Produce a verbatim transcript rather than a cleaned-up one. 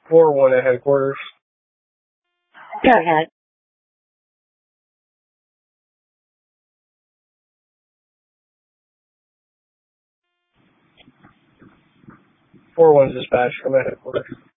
four one at headquarters. Go ahead. four one dispatch, I'm at headquarters.